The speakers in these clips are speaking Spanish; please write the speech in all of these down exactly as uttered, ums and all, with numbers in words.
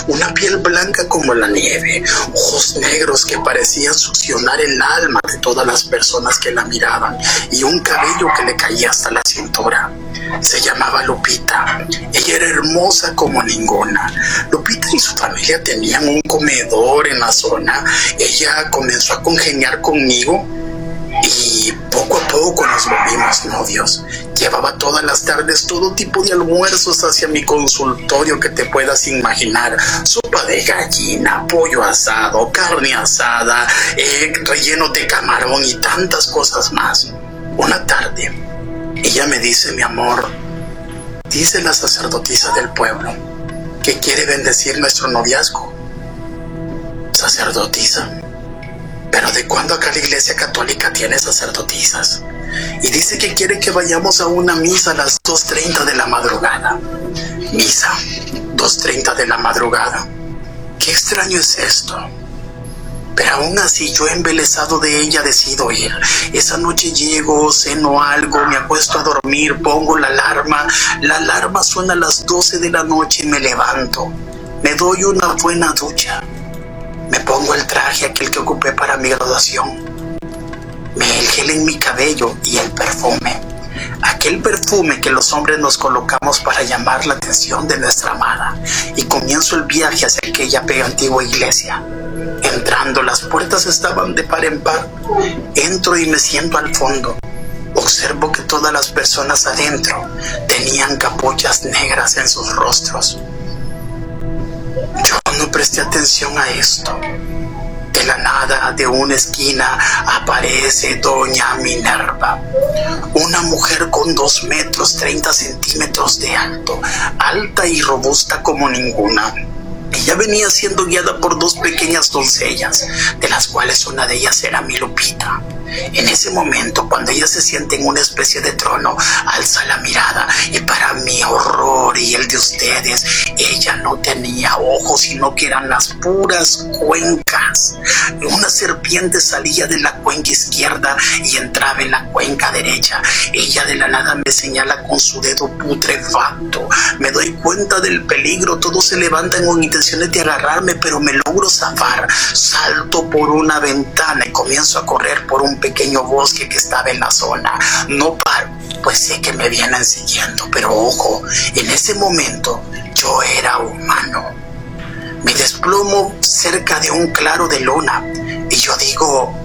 una piel blanca como la nieve, ojos negros que parecían succionar el alma de todas las personas que la miraban y un cabello que le caía hasta la cintura. Se llamaba Lupita. Ella era hermosa como ninguna. Lupita y su familia tenían un comedor en la zona. Ella comenzó a congeniar conmigo y poco a poco nos volvimos novios. Llevaba todas las tardes todo tipo de almuerzos hacia mi consultorio que te puedas imaginar. Sopa de gallina, pollo asado, carne asada, eh, relleno de camarón y tantas cosas más. Una tarde, ella me dice: mi amor, dice la sacerdotisa del pueblo que quiere bendecir nuestro noviazgo. Sacerdotisa. Pero ¿de cuándo acá la iglesia católica tiene sacerdotisas? Y dice que quiere que vayamos a una misa a las dos treinta de la madrugada. Misa, dos treinta de la madrugada. Qué extraño es esto. Pero aún así, yo embelesado de ella decido ir. Esa noche llego, ceno algo, me acuesto a dormir, pongo la alarma. La alarma suena a las doce de la noche y me levanto. Me doy una buena ducha. Me pongo el traje aquel que ocupé para mi graduación. Me el gel en mi cabello y el perfume. Aquel perfume que los hombres nos colocamos para llamar la atención de nuestra amada. Y comienzo el viaje hacia aquella antigua iglesia. Entrando, las puertas estaban de par en par. Entro y me siento al fondo. Observo que todas las personas adentro tenían capuchas negras en sus rostros. Yo no presté atención a esto. De la nada, de una esquina, aparece doña Minerva, una mujer con dos metros treinta centímetros de alto, alta y robusta como ninguna. Ella venía siendo guiada por dos pequeñas doncellas, de las cuales una de ellas era mi Lupita. En ese momento, cuando ella se siente en una especie de trono, alza la mirada y para mi horror y el de ustedes, ella no tenía ojos, sino que eran las puras cuencas. Una serpiente salía de la cuenca izquierda y entraba en la cuenca derecha. Ella de la nada me señala con su dedo putrefacto. Me doy cuenta del peligro, todos se levantan con intenciones de agarrarme, pero me logro zafar. Salto por una ventana y comienzo a correr por un pequeño bosque que estaba en la zona. No paro, pues sé que me vienen siguiendo, pero ojo, en ese momento yo era humano. Me desplomo cerca de un claro de luna y yo digo,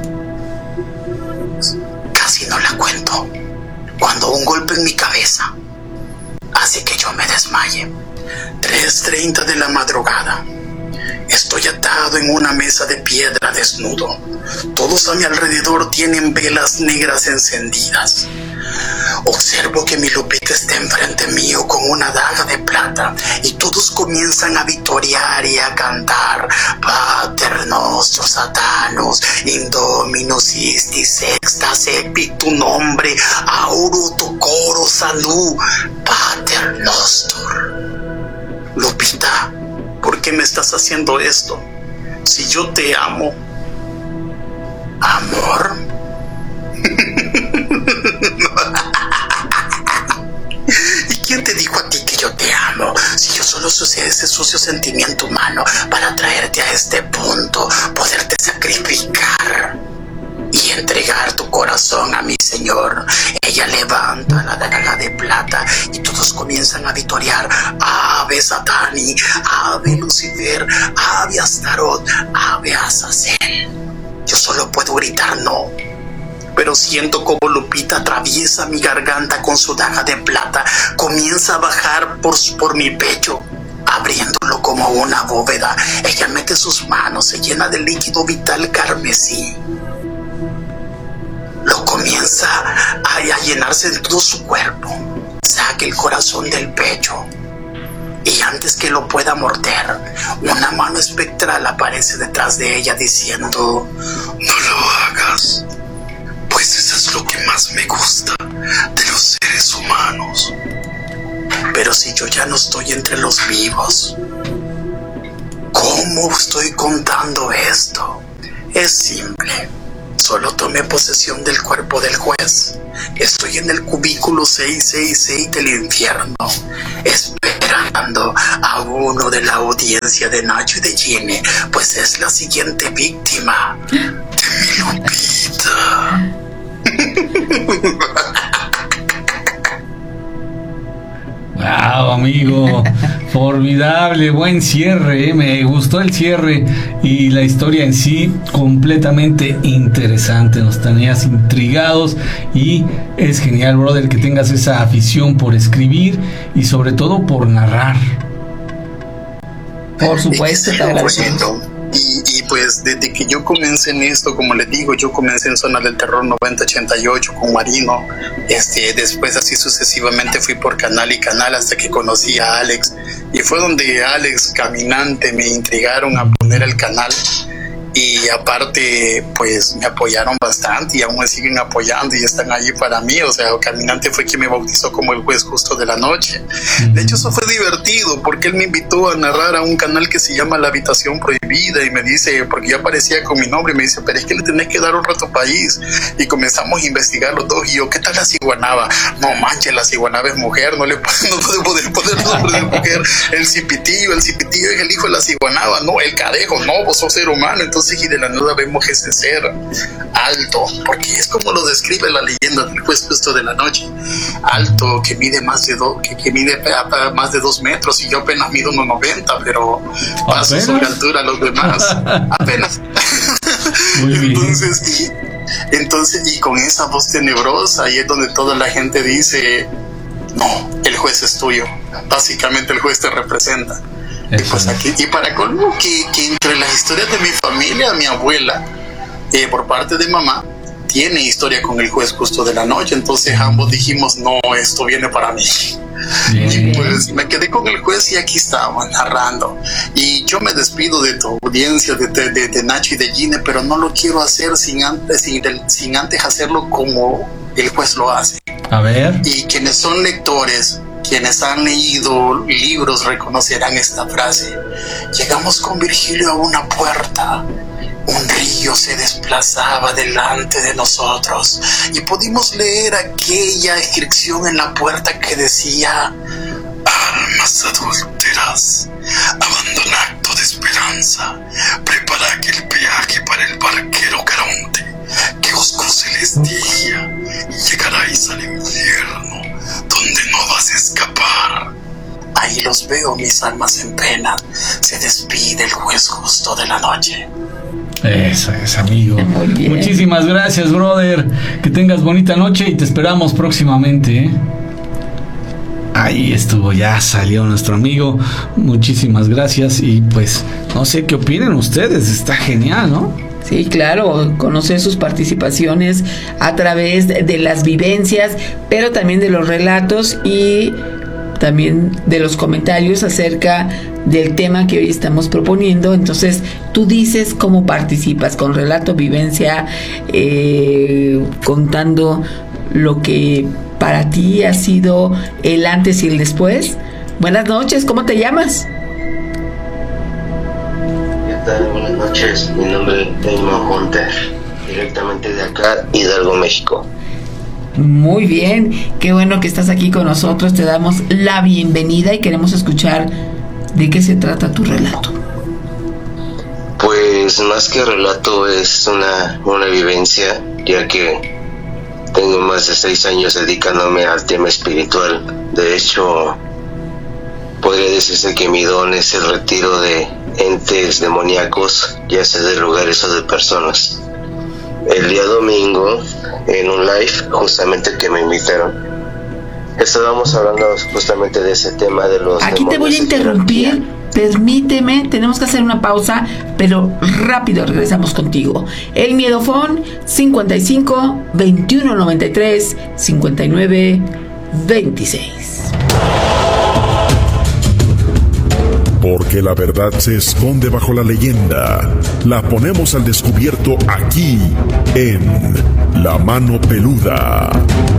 casi no la cuento, cuando un golpe en mi cabeza hace que yo me desmaye. tres treinta de la madrugada. Estoy atado en una mesa de piedra desnudo. Todos a mi alrededor tienen velas negras encendidas. Observo que mi Lupita está enfrente mío con una daga de plata y todos comienzan a vitorear y a cantar: Pater nostro Satanus, Indominus isti sexta sepi tu nombre, auro tu coro salud, Pater nostro. Lupita, ¿por qué me estás haciendo esto? Si yo te amo. ¿Amor? ¿Y quién te dijo a ti que yo te amo? Si yo solo usé ese sucio sentimiento humano para traerte a este punto, poderte sacrificar y entregar tu corazón a mi Señor. Ella levanta la daga de plata y todos comienzan a vitorear: Ave Satani, Ave Lucifer, Ave Astarot, Ave Azazel. Yo solo puedo gritar no, pero siento como Lupita atraviesa mi garganta con su daga de plata, comienza a bajar por, por mi pecho, abriéndolo como una bóveda. Ella mete sus manos, se llena de líquido vital carmesí. Lo comienza a, a llenarse de todo su cuerpo. Saca el corazón del pecho y antes que lo pueda morder, una mano espectral aparece detrás de ella diciendo: no lo hagas, pues eso es lo que más me gusta de los seres humanos. Pero si yo ya no estoy entre los vivos, ¿cómo estoy contando esto? Es simple. Solo tomé posesión del cuerpo del juez. Estoy en el cubículo seiscientos sesenta y seis del infierno, esperando a uno de la audiencia de Nacho y de Ginny, pues es la siguiente víctima de mi Lupita. Wow, amigo, formidable, buen cierre, ¿eh? Me gustó el cierre y la historia en sí completamente interesante, nos tenías intrigados y es genial, brother, que tengas esa afición por escribir y sobre todo por narrar. Por supuesto, te agradezco. Y, y pues desde que yo comencé en esto, como les digo, yo comencé en Zona del Terror noventa ochenta y ocho con Marino, este, después así sucesivamente fui por canal y canal hasta que conocí a Alex, y fue donde Alex, Caminante, me intrigaron a poner el canal. Y aparte pues me apoyaron bastante y aún me siguen apoyando y están allí para mí. O sea, Caminante fue quien me bautizó como el juez justo de la noche. De hecho, eso fue divertido porque él me invitó a narrar a un canal que se llama La Habitación Prohibida y me dice, porque yo aparecía con mi nombre, y me dice, pero es que le tenés que dar un rato país. Y comenzamos a investigar los dos y yo, ¿qué tal la ciguanaba? No manches, la ciguanaba es mujer, no le no puede poder poner nombre de mujer. El cipitillo, el cipitillo es el hijo de la ciguanaba, no, el cadejo, no, vos sos ser humano. Entonces, y de la nada vemos ese ser alto, porque es como lo describe la leyenda del juez justo de la noche, alto, que mide más de dos, que, que mide más de dos metros, y yo apenas mido uno noventa, pero paso ¿Apenas? sobre altura a los demás, apenas. Muy bien. Entonces, y, entonces, y con esa voz tenebrosa, ahí es donde toda la gente dice, no, el juez es tuyo, básicamente el juez te representa. Y, pues aquí, y para colmo que, que entre las historias de mi familia, mi abuela, eh, por parte de mamá, tiene historia con el juez justo de la noche. Entonces ambos dijimos, no, esto viene para mí. Bien. Y pues me quedé con el juez y aquí estábamos narrando. Y yo me despido de tu audiencia, de, de, de, de Nacho y de Ginny, pero no lo quiero hacer sin antes, sin, sin antes hacerlo como el juez lo hace. A ver. Y quienes son lectores, quienes han leído libros reconocerán esta frase. Llegamos con Virgilio a una puerta. Un río se desplazaba delante de nosotros y pudimos leer aquella inscripción en la puerta que decía: almas adúlteras, abandona acto de esperanza, prepara aquel peaje para el barquero Caronte, que os cruce el día y llegaréis al infierno, donde no vas a escapar. Ahí los veo, mis almas en pena. Se despide el juez justo de la noche. Eso es, amigo. Muchísimas gracias, brother. Que tengas bonita noche y te esperamos próximamente, ¿eh? Ahí estuvo, ya salió nuestro amigo. Muchísimas gracias. Y pues, no sé qué opinen ustedes. Está genial, ¿no? Sí, claro, conocer sus participaciones a través de las vivencias, pero también de los relatos y también de los comentarios acerca del tema que hoy estamos proponiendo. Entonces, tú dices cómo participas, con relato, vivencia, eh, contando lo que para ti ha sido el antes y el después. Buenas noches, ¿cómo te llamas? ¿Qué tal? Buenas noches, mi nombre es Damon Hunter, directamente de acá, Hidalgo, México. Muy bien, qué bueno que estás aquí con nosotros, te damos la bienvenida y queremos escuchar de qué se trata tu relato. Pues más que relato es una, una vivencia, ya que tengo más de seis años dedicándome al tema espiritual. De hecho, podría decirse que mi don es el retiro de entes demoníacos, ya sea de lugares o de personas. El día domingo, en un live, justamente que me invitaron, estábamos hablando justamente de ese tema de los Aquí te voy a interrumpir, permíteme, tenemos que hacer una pausa, pero rápido regresamos contigo. El Miedofón cincuenta y cinco, veintiuno noventa y tres, cincuenta y nueve, veintiséis. Porque la verdad se esconde bajo la leyenda. La ponemos al descubierto aquí, en La Mano Peluda.